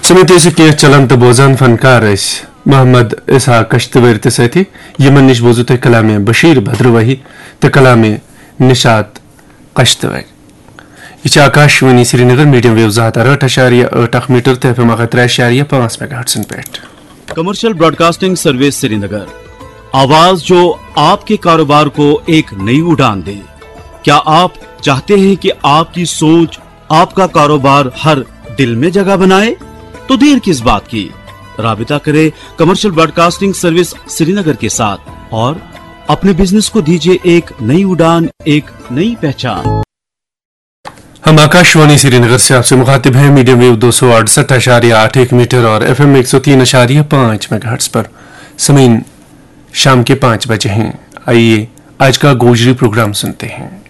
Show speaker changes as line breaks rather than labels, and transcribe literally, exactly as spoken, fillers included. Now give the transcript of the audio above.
समिति से कह चलन तो बोजान फनकार मोहम्मद इसहा कश्तवर सथी यमन निश बोजू तो कलाम बशीर भद्रवही तो कलाम निशात कश्तवर यह आकाशवाणी श्रीनगर मीडियम वेव जहात अठ अशारिया अठ मीटर तो एफ एम त्रे अशारिया पांच मेगाहर्ट्ज़ पे
कमर्शियल ब्रॉडकास्टिंग सर्विस श्रीनगर, आवाज जो आपके कारोबार को एक नई उड़ान दे। क्या आप चाहते हैं कि आपकी सोच आपका कारोबार हर दिल में जगह बनाए? तो देर किस बात की, राबिता करें कमर्शियल ब्रॉडकास्टिंग सर्विस श्रीनगर के साथ और अपने बिजनेस को दीजिए एक नई उड़ान, एक नई पहचान।
हम आकाशवाणी श्रीनगर से आपसे मुखातिब हैं मीडियम वेव दो सौ अड़सठ अशारिया आठ एक मीटर और एफ एम एक सौ तीन अशारिया पांच मेगाहर्ट्ज़ पर। समीन शाम के पांच बजे हैं। आइए आज का गोजरी प्रोग्राम सुनते हैं।